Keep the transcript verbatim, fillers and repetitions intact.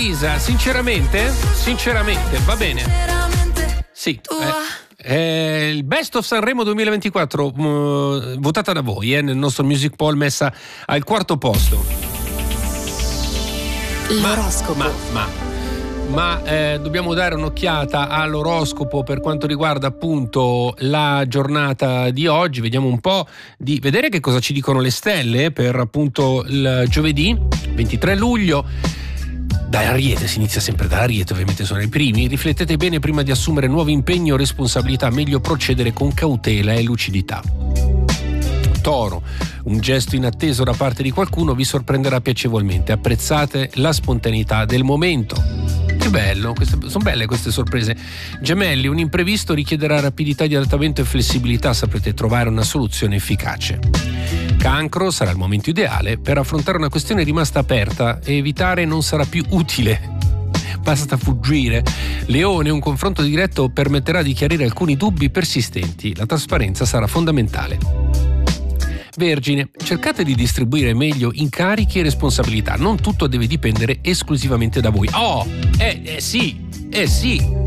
Elisa, sinceramente, sinceramente, va bene. Sì, eh, eh, il Best of Sanremo duemilaventiquattro uh, votata da voi eh, nel nostro Music Poll, messa al quarto posto. L'oroscopo. Ma, ma, ma, ma eh, dobbiamo dare un'occhiata all'oroscopo per quanto riguarda appunto la giornata di oggi. Vediamo un po' di vedere che cosa ci dicono le stelle per appunto il giovedì ventitré luglio. Da Ariete, si inizia sempre da Ariete, ovviamente sono i primi. Riflettete bene prima di assumere nuovi impegni o responsabilità, meglio procedere con cautela e lucidità. Toro, un gesto inatteso da parte di qualcuno vi sorprenderà piacevolmente, apprezzate la spontaneità del momento. Che bello, queste, sono belle queste sorprese. Gemelli, un imprevisto richiederà rapidità di adattamento e flessibilità, saprete trovare una soluzione efficace. Cancro, sarà il momento ideale per affrontare una questione rimasta aperta e evitare non sarà più utile. Basta fuggire. Leone, un confronto diretto permetterà di chiarire alcuni dubbi persistenti. La trasparenza sarà fondamentale. Vergine, cercate di distribuire meglio incarichi e responsabilità. Non tutto deve dipendere esclusivamente da voi. Oh, eh, eh sì, eh sì.